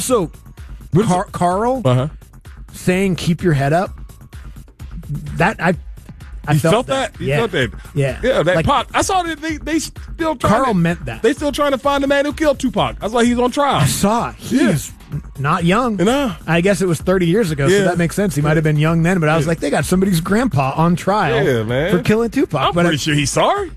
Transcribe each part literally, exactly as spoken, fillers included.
Also, Car- Carl uh-huh. saying "keep your head up." That I, I you felt, felt that. that. You yeah. felt that. Yeah, yeah. That like, Pac. I saw that they they still trying Carl to, meant that. They still trying to find the man who killed Tupac. I was like, he's on trial. I saw he's yeah. not young. No. I guess it was thirty years ago, yeah. so that makes sense. He might have been young then, but I was yeah. like, they got somebody's grandpa on trial yeah, man. for killing Tupac. I'm but pretty I, sure he's sorry.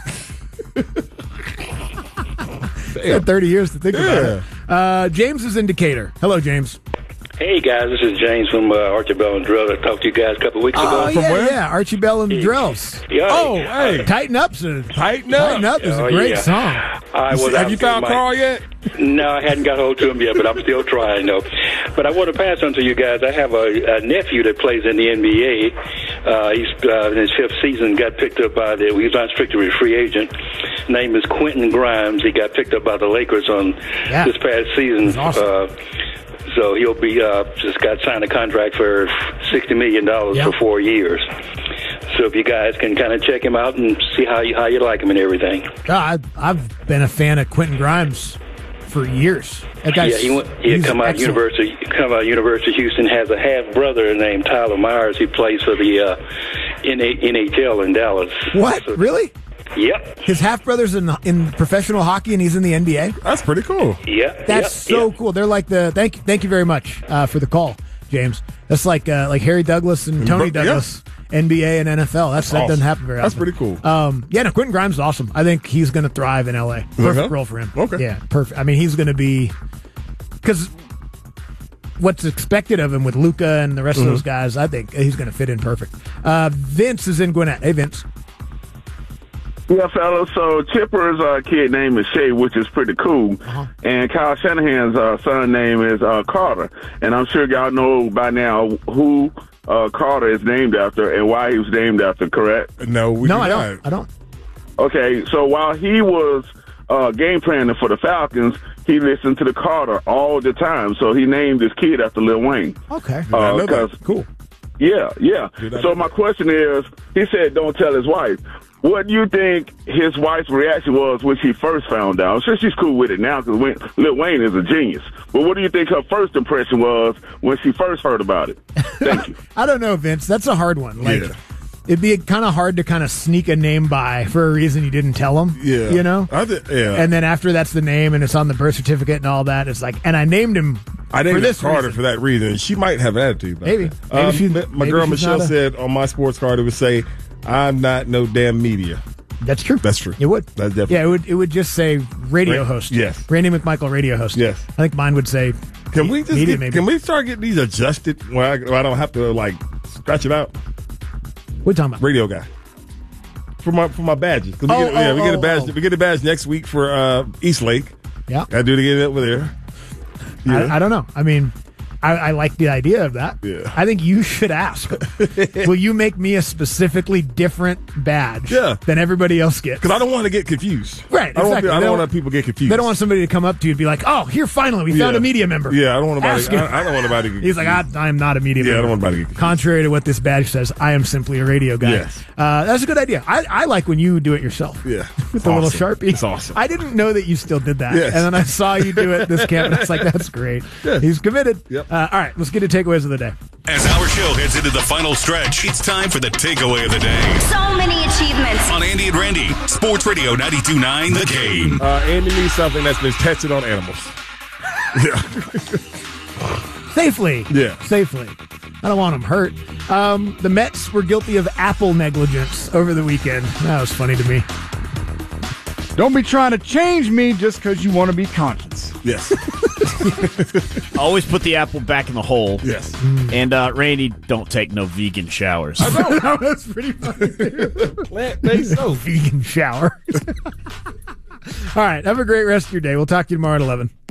Damn. thirty years to think yeah. about it. Uh, James is in Decatur. Hello, James. Hey, guys. This is James from uh, Archie Bell and Drills. I talked to you guys a couple weeks ago. Oh, from yeah, where? yeah. Archie Bell and Drills. Yeah. Oh, hey. Tighten Up's a, Tighten Up. Tighten Up is oh, a great yeah. song. I was Have you found my, Carl yet? No, I hadn't got hold to him yet, but I'm still trying, though. But I want to pass on to you guys. I have a, a nephew that plays in the N B A. Uh, he's uh, in his fifth season, got picked up by the, he's unrestricted free agent. Name is Quentin Grimes. He got picked up by the Lakers on yeah. this past season. Awesome. Uh, so he'll be, uh, just got signed a contract for sixty million dollars yep. for four years. So if you guys can kind of check him out and see how you, how you like him and everything. Uh, I, I've been a fan of Quentin Grimes for years. That guy's, yeah, he went, he come out excellent. University. Come out University of Houston. Has a half brother named Tyler Myers. He plays for the uh, N H L in Dallas. What? So, really? Yep. His half brother's in in professional hockey, and he's in the N B A. That's pretty cool. Yeah, that's yep, so yep. cool. They're like the thank you, thank you very much uh, for the call, James. That's like uh, like Harry Douglas and Tony yeah. Douglas, N B A and N F L. That's, That's that awesome. doesn't happen very That's often. pretty cool. Um, yeah, no, Quentin Grimes is awesome. I think he's going to thrive in L A. Perfect okay. role for him. Okay. Yeah, perfect. I mean, he's going to be because what's expected of him with Luka and the rest mm-hmm. of those guys, I think he's going to fit in perfect. Uh, Vince is in Gwinnett. Hey, Vince. Yeah, fellas. So Chipper's uh, kid name is Shay, which is pretty cool. Uh-huh. And Kyle Shanahan's uh, son name is uh, Carter. And I'm sure y'all know by now who uh, Carter is named after and why he was named after, correct? No, we No, do I not. don't. I don't. Okay, so while he was uh, game planning for the Falcons, he listened to the Carter all the time. So he named his kid after Lil Wayne. Okay. I know Uh, that. 'cause- Cool. Yeah, yeah. So my question is, he said don't tell his wife. What do you think his wife's reaction was when she first found out? I'm sure she's cool with it now because Lil Wayne is a genius. But what do you think her first impression was when she first heard about it? Thank you. I don't know, Vince. That's a hard one. Like, Yeah. it'd be kind of hard to kind of sneak a name by for a reason you didn't tell them. Yeah. You know? I th- yeah. And then after that's the name and it's on the birth certificate and all that, it's like, and I named him I named for this Carter reason. for that reason. She might have attitude. About Maybe. that. Maybe Um, she- my maybe girl she's Michelle not a- said on my sports card, it would say, I'm not no damn media. That's true. That's true. It would. That's definitely Yeah, it would. It would just say radio Ra- host. yes. Randy McMichael, radio host. Yes. I think mine would say. Can we just media, get, maybe. can we start getting these adjusted where I, where I don't have to like scratch it out? What are you talking about? Radio guy. For my for my badges. 'Cause we Oh, get, yeah, oh, we get a oh, badge oh. we get a badge next week for uh, East Lake. Yeah. Gotta do it again over there. Yeah. I, I don't know. I mean, I, I like the idea of that. Yeah. I think you should ask. Will you make me a specifically different badge Yeah. than everybody else gets? Because I don't want to get confused. Right, I don't, want, exactly. people- I They don't don't- want people to get confused. They don't want somebody to come up to you and be like, "Oh, here, finally, we found Yeah. a media member." Yeah, I don't want Ask nobody. him. I, I don't want nobody to get He's like, confused. I, I am not a media Yeah, I member. don't want anybody to get confused. Contrary to what this badge says, I am simply a radio guy. Yes. Uh, that's a good idea. I, I like when you do it yourself. Yeah. With It's the little awesome. Sharpie. It's awesome. I didn't know that you still did that. Yes. And then I saw you do it this camp, and I was like, that's great. Yeah. He's committed. Yep. Uh, all right, let's get to takeaways of the day. As our show heads into the final stretch, it's time for the takeaway of the day. So many achievements. On Andy and Randy, Sports Radio ninety-two point nine The Game. Uh, Andy needs something that's been tested on animals. Yeah. Safely. Yeah. Safely. I don't want them hurt. Um, the Mets were guilty of Apple negligence over the weekend. That was funny to me. Don't be trying to change me just because you want to be conscious. Yes. Always put the apple back in the hole. Yes. And uh, Randy, don't take no vegan showers. That was pretty funny. Plant-based soap. Vegan shower. All right. Have a great rest of your day. We'll talk to you tomorrow at eleven.